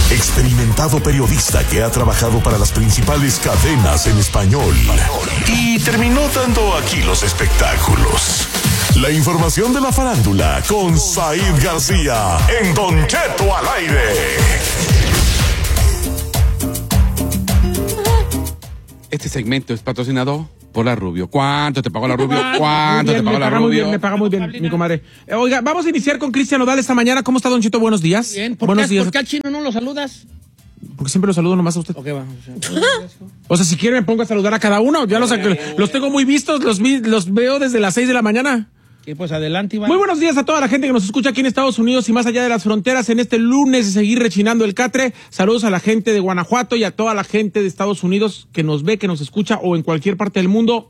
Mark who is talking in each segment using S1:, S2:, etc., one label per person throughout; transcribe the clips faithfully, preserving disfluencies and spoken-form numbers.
S1: experimentado periodista que ha trabajado para las principales cadenas en español y terminó dando aquí los espectáculos. La información de la farándula con Said García en Don Cheto al aire.
S2: Este segmento es patrocinado por la Rubio. ¿Cuánto te pagó la Rubio? ¿Cuánto
S3: bien,
S2: te pagó la
S3: paga
S2: Rubio?
S3: Muy bien, me paga muy bien, mi comadre. Eh, Oiga, vamos a iniciar con Cristian Nodal esta mañana. ¿Cómo está, Don Chito? Buenos días.
S4: Bien, ¿por,
S3: Buenos
S4: qué,
S3: días.
S4: ¿por qué al chino no lo saludas?
S3: Porque siempre lo saludo nomás a usted.
S4: Ok, va.
S3: O sea, si quiere me pongo a saludar a cada uno. Ya los, los tengo muy vistos, los, vi, los veo desde las seis de la mañana.
S4: Sí, pues adelante, Iván.
S3: Muy buenos días a toda la gente que nos escucha aquí en Estados Unidos y más allá de las fronteras en este lunes de seguir rechinando el catre. Saludos a la gente de Guanajuato y a toda la gente de Estados Unidos que nos ve, que nos escucha o en cualquier parte del mundo.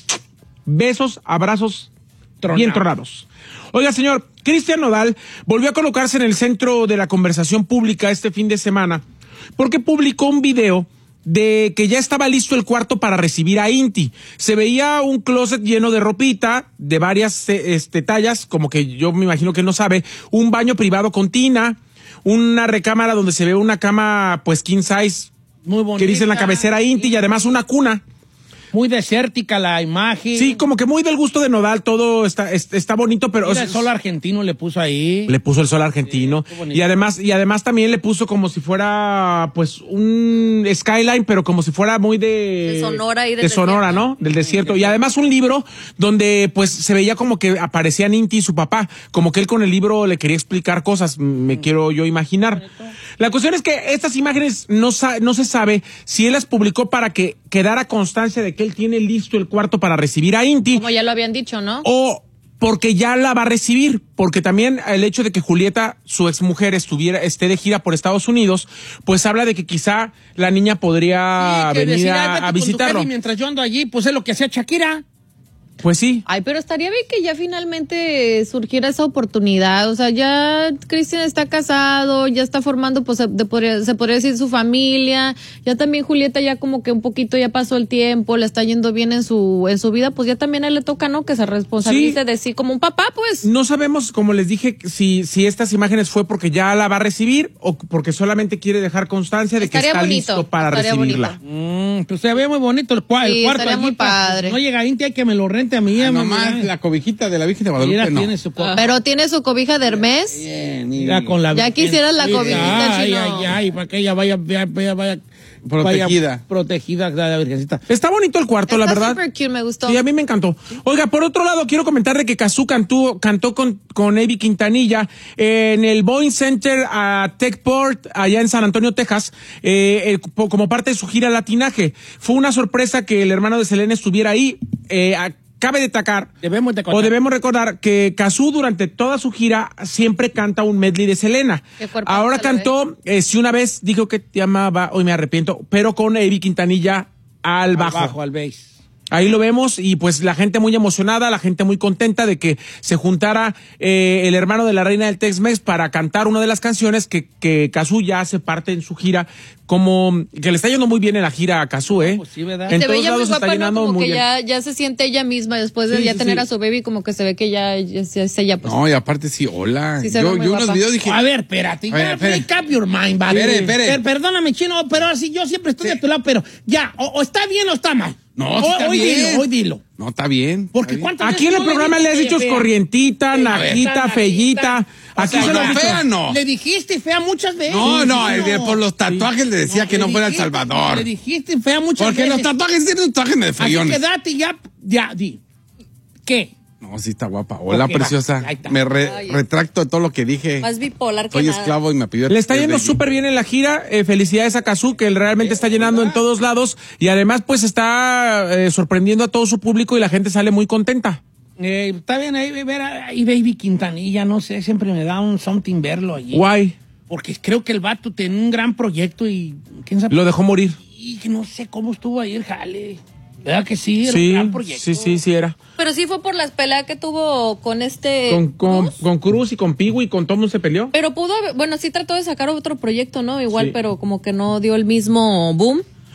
S3: Besos, abrazos, Tronado. Bien tronados. Oiga, señor, Cristian Nodal volvió a colocarse en el centro de la conversación pública este fin de semana porque publicó un video de que ya estaba listo el cuarto para recibir a Inti. Se veía un closet lleno de ropita de varias este, tallas, como que yo me imagino que no sabe, un baño privado con tina, una recámara donde se ve una cama pues king size,
S4: muy bonita,
S3: que dice en la cabecera Inti, y además una cuna.
S4: Muy desértica la imagen.
S3: Sí, como que muy del gusto de Nodal, todo está, está bonito, pero...
S4: Mira, el sol argentino le puso ahí.
S3: Le puso el sol argentino. Sí, y además, y además también le puso como si fuera, pues, un skyline, pero como si fuera muy de...
S5: De Sonora y del
S3: De Sonora, desierto. ¿no? Del desierto. Y además un libro donde, pues, se veía como que aparecían Inti y su papá. Como que él con el libro le quería explicar cosas, me quiero yo imaginar. La cuestión es que estas imágenes no, no se sabe si él las publicó para que quedara constancia de que él tiene listo el cuarto para recibir a Inti.
S5: Como ya lo habían dicho, ¿no?
S3: O porque ya la va a recibir, porque también el hecho de que Julieta, su exmujer, estuviera, esté de gira por Estados Unidos, pues habla de que quizá la niña podría sí, venir decir, a, a visitarlo.
S4: Y mientras yo ando allí, pues es lo que hacía Shakira.
S3: Pues sí.
S5: Ay, pero estaría bien que ya finalmente surgiera esa oportunidad. O sea, ya Cristian está casado, ya está formando, pues se, de, podría, se podría decir su familia. Ya también Julieta ya como que un poquito ya pasó el tiempo, le está yendo bien en su en su vida. Pues ya también a él le toca, ¿no? Que se responsabilice sí. de sí como un papá, pues.
S3: No sabemos, como les dije, si, si estas imágenes fue porque ya la va a recibir o porque solamente quiere dejar constancia de estaría que está bonito, listo para recibirla.
S4: Mm, pues se ve muy bonito el, cua
S5: sí,
S4: el cuarto.
S5: Estaría muy padre.
S4: No llega Inti, hay que me lo rente a mí.
S2: Ah, nomás la cobijita de la Virgen de Guadalupe, no.
S4: Tiene su co-
S5: Pero tiene su cobija de Hermes.
S4: Bien, mira, con la
S5: ya quisieras la cobijita,
S4: ay,
S5: chino.
S4: Ay, ay, para que ella vaya, vaya, vaya, vaya
S2: protegida.
S4: Vaya protegida de la Virgencita.
S3: Está bonito el cuarto,
S5: Está
S3: la verdad.
S5: Super cute, me gustó.
S3: Sí, a mí me encantó. Oiga, por otro lado, quiero comentarle que Cazzu cantó, cantó con, con Avi Quintanilla en el Boeing Center a Techport, allá en San Antonio, Texas, eh, el, como parte de su gira Latinaje. Fue una sorpresa que el hermano de Selena estuviera ahí. Eh, a, Cabe destacar,
S4: debemos
S3: o debemos recordar que Cazzu durante toda su gira siempre canta un medley de Selena. Ahora cantó, eh, si una vez dijo que te amaba, hoy me arrepiento, pero con Avi Quintanilla al, al bajo.
S4: bajo. Al bass.
S3: Ahí lo vemos y pues la gente muy emocionada, la gente muy contenta de que se juntara eh, el hermano de la reina del Tex-Mex para cantar una de las canciones que, que Cazzu ya hace parte en su gira, como que le está yendo muy bien en la gira a Cazzu, ¿eh?
S4: Pues sí, ¿verdad?
S3: En
S5: se
S3: todos
S5: ve ya
S3: lados
S5: muy
S3: se está
S5: guapa,
S3: llenando
S5: ¿no? Como
S3: muy
S5: que
S3: bien.
S5: ya, ya se siente ella misma después de
S3: Sí,
S5: ya
S3: sí,
S5: tener
S3: sí.
S5: a su baby, como que se ve que ya, ya, ya es ella, pues.
S2: No, y aparte sí, hola.
S5: Sí se
S2: yo
S5: ve muy
S2: yo unos
S5: guapa.
S2: videos dije...
S4: A ver, espérate.
S2: A ver,
S4: Ya,
S2: espere.
S4: make up your mind, vale.
S2: Espere, espere.
S4: Per- perdóname, chino, pero así yo siempre estoy
S2: Sí.
S4: de tu lado, pero ya, o, o está bien o está mal.
S2: No, sí está
S4: hoy
S2: bien.
S4: Dilo, hoy dilo.
S2: No, está bien.
S4: Porque
S2: está bien.
S4: cuántas
S3: Aquí en
S4: veces
S3: el
S4: yo
S3: programa
S4: dije
S3: le has
S4: que
S3: dicho
S4: fea?
S3: corrientita,
S4: Sí,
S3: najita,
S4: fea,
S3: fellita.
S4: O
S3: Aquí
S4: sea,
S3: se lo
S2: no,
S3: has dicho.
S2: fea no.
S4: Le dijiste fea muchas veces.
S2: No, no,
S4: Sí,
S2: el de- por los tatuajes le decía que no
S4: le
S2: fuera El
S4: dijiste-
S2: Salvador.
S4: Le dijiste fea muchas
S2: Porque
S4: veces.
S2: los tatuajes tienen tatuajes de
S4: Así
S2: feyones.
S4: que date y ya, ya, di. ¿Qué?
S2: No, sí está guapa. Hola,
S4: Ok, va.
S2: preciosa.
S4: Ahí está.
S2: Me re-
S5: Ay.
S2: retracto de todo lo que dije.
S5: Más bipolar que
S2: Soy
S5: nada.
S2: esclavo y me pidió...
S3: Le está yendo
S2: desde-
S3: súper bien en la gira. Eh, felicidades a Cazzu, que él realmente está llenando en todos lados. Y además, pues, está eh, sorprendiendo a todo su público y la gente sale muy contenta.
S4: Eh, está bien ahí ver ahí Baby Quintanilla, no sé, siempre me da un something verlo allí.
S3: Guay.
S4: Porque creo que el vato tiene un gran proyecto y quién sabe.
S3: Lo dejó morir.
S4: Y que no sé cómo estuvo ahí el jale. ¿Verdad que sí? Era
S3: Sí,
S4: un gran proyecto.
S3: sí, sí, sí era.
S5: Pero sí fue por las peleas que tuvo con este...
S3: Con, con,
S5: Cruz.
S3: con Cruz y con Pigu y con todo mundo se peleó.
S5: Pero pudo haber, bueno, sí trató de sacar otro proyecto, ¿no? Igual,
S3: Sí.
S5: pero como que no dio el mismo boom.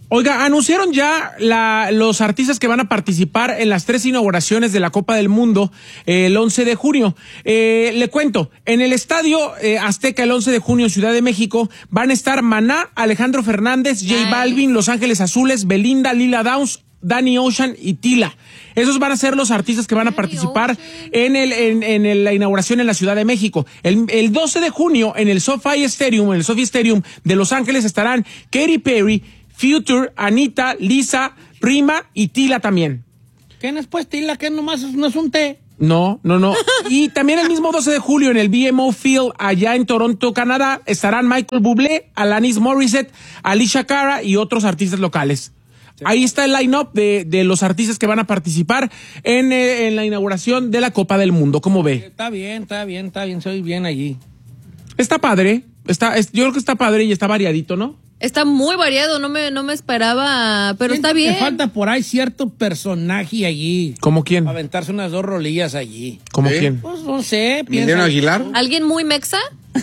S3: Oiga, anunciaron ya la, los artistas que van a participar en las tres inauguraciones de la Copa del Mundo eh, el once de junio. Eh, le cuento, en el Estadio eh, Azteca el once de junio en Ciudad de México van a estar Maná, Alejandro Fernández, J
S5: Ay.
S3: Balvin, Los Ángeles Azules, Belinda, Lila Downs, Danny Ocean y Tila. Esos van a ser los artistas que van a
S5: Danny
S3: participar
S5: Ocean.
S3: en el en, en el, la inauguración en la Ciudad de México. El, el doce de junio en el SoFi Stadium, en el SoFi Stadium de Los Ángeles estarán Katy Perry, Future, Anita, Lisa, Rima y Tila también.
S4: ¿Qué no es pues Tila? ¿Qué nomás no es un té?
S3: No, no, no. Y también el mismo doce de julio en el B M O Field allá en Toronto, Canadá, estarán Michael Bublé, Alanis Morissette, Alicia Cara y otros artistas locales. Ahí está el line-up de, de los artistas que van a participar en, eh, en la inauguración de la Copa del Mundo. ¿Cómo ve?
S4: Está bien, está bien, está bien, soy bien allí.
S3: Está padre. Está, es, yo creo que está padre y está variadito, ¿no?
S5: Está muy variado, no me, no me esperaba, pero está bien.
S4: Me falta por ahí cierto personaje allí.
S3: ¿Cómo quién?
S4: Para aventarse unas dos rolillas allí.
S3: ¿Cómo
S2: ¿Sí?
S3: quién?
S4: Pues no sé,
S2: ¿Emiliano
S4: piensa.
S2: Aguilar?
S5: ¿Alguien muy mexa?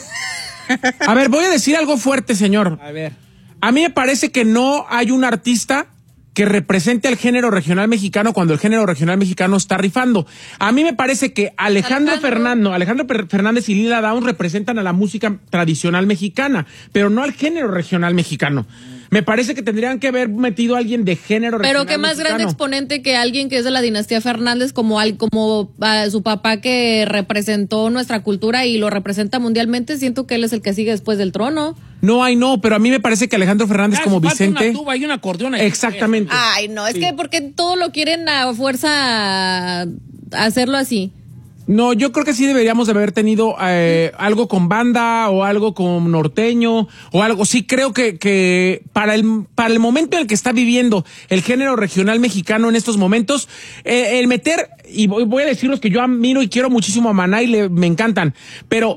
S3: A ver, voy a decir algo fuerte, señor.
S4: A ver.
S3: A mí me parece que no hay un artista que represente al género regional mexicano cuando el género regional mexicano está rifando. A mí me parece que Alejandro,
S5: Alejandro.
S3: Fernando, Alejandro Per- Fernández y Lila Downs representan a la música tradicional mexicana, pero no al género regional mexicano. Me parece que tendrían que haber metido a alguien de género regional
S5: Pero qué más
S3: mexicano.
S5: grande exponente que alguien que es de la dinastía Fernández, como al, como ah, su papá que representó nuestra cultura y lo representa mundialmente. Siento que él es el que sigue después del trono.
S3: No hay no, pero a mí me parece que Alejandro Fernández
S4: Ya,
S3: como
S4: falta
S3: Vicente.
S4: una tuba y un acordeón ahí.
S3: Exactamente.
S5: Ay, no, es que porque todo lo quieren a fuerza hacerlo así.
S3: No, yo creo que sí deberíamos de haber tenido eh, algo con banda o algo con norteño o algo. Sí creo que, que para el para el momento en el que está viviendo el género regional mexicano en estos momentos, eh, el meter, y voy, voy a decirlos que yo admiro y quiero muchísimo a Maná y le, me encantan, pero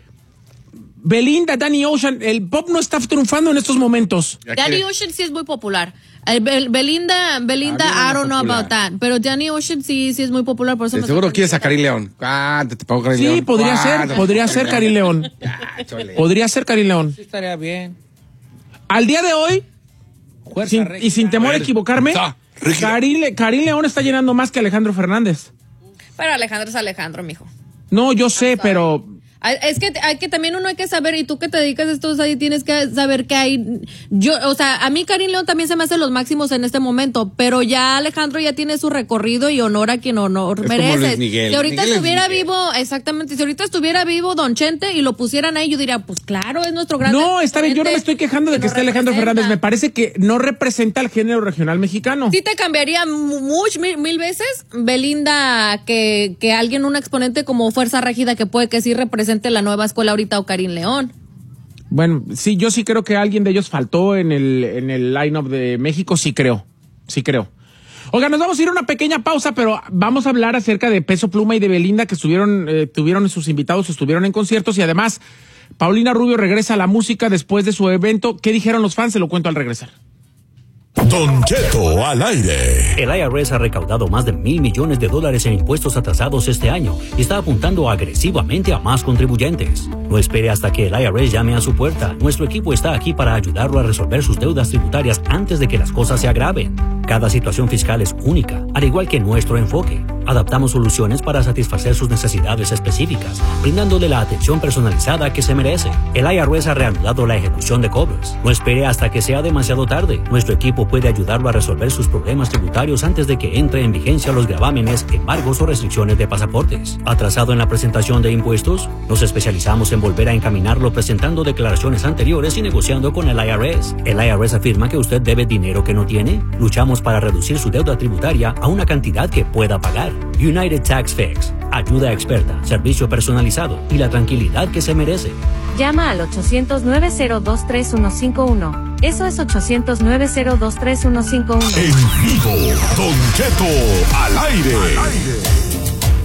S3: Belinda, Danny Ocean, el pop no está triunfando en estos momentos.
S2: Ya
S5: Danny
S2: quiere-
S5: Ocean sí es muy popular. El Bel- Belinda, Belinda,
S2: Ah,
S5: I don't know
S2: popular.
S5: about that. Pero Danny Ocean sí, sí es muy popular, por eso
S2: De
S5: me
S2: seguro
S5: sorprendió.
S2: quieres a Karim León. ¿Cuánto te pago Karim
S3: Sí,
S2: León?
S3: podría ser,
S2: ¿Cuánto?
S3: podría ser Karim León.
S2: Ya, chole.
S3: Podría ser Karim León.
S4: Sí, estaría bien.
S3: Al día de hoy,
S4: Fuerza
S3: sin-
S4: regia.
S3: y sin temor a
S2: ver,
S3: equivocarme,
S2: está, rígida.
S3: Karim, Le- Karim León está llenando más que Alejandro Fernández.
S5: Pero Alejandro es Alejandro, mijo.
S3: No, yo sé, pero
S5: Ay, Es que, hay que también uno hay que saber, y tú que te dedicas a esto, ahí tienes que saber que hay, yo, o sea, a mí Karim León también se me hace los máximos en este momento, pero ya Alejandro ya tiene su recorrido y honor a quien honor
S2: Es como
S5: merece.
S2: Luis Miguel.
S5: Si ahorita
S2: Miguel es
S5: estuviera
S2: Miguel.
S5: vivo, exactamente, si ahorita estuviera vivo Don Chente y lo pusieran ahí, yo diría, pues claro, es nuestro gran
S3: no, está bien, yo no me estoy quejando de que
S5: nos
S3: esté Alejandro
S5: representa.
S3: Fernández, me parece que no representa al género regional mexicano.
S5: Sí te cambiaría mucho, mil, mil veces Belinda que, que alguien, un exponente como Fuerza Régida que puede que sí represente la nueva escuela ahorita o Karim León.
S3: Bueno, sí, yo sí creo que alguien de ellos faltó en el, en el line-up de México, sí creo, sí creo. Oiga, nos vamos a ir a una pequeña pausa, pero vamos a hablar acerca de Peso Pluma y de Belinda, que estuvieron, eh, tuvieron sus invitados, estuvieron en conciertos, y además, Paulina Rubio regresa a la música después de su evento. ¿Qué dijeron los fans? Se lo cuento al regresar.
S1: Don Cheto al aire.
S6: El I R S ha recaudado más de mil millones de dólares en impuestos atrasados este año y está apuntando agresivamente a más contribuyentes. No espere hasta que el I R S llame a su puerta. Nuestro equipo está aquí para ayudarlo a resolver sus deudas tributarias antes de que las cosas se agraven. Cada situación fiscal es única, al igual que nuestro enfoque. Adaptamos soluciones para satisfacer sus necesidades específicas, brindándole la atención personalizada que se merece. El I R S ha reanudado la ejecución de cobros. No espere hasta que sea demasiado tarde. Nuestro equipo puede ayudarlo a resolver sus problemas tributarios antes de que entre en vigencia los gravámenes, embargos o restricciones de pasaportes. ¿Atrasado en la presentación de impuestos? Nos especializamos en volver a encaminarlo presentando declaraciones anteriores y negociando con el I R S. ¿El I R S afirma que usted debe dinero que no tiene? Luchamos para reducir su deuda tributaria a una cantidad que pueda pagar. United Tax Fix. Ayuda experta, servicio personalizado y la tranquilidad que se merece.
S7: Llama al ochocientos, nueve cero dos, tres uno cinco uno. Eso es ochocientos, nueve cero dos, tres uno cinco uno.
S1: En vivo, Don Cheto al aire.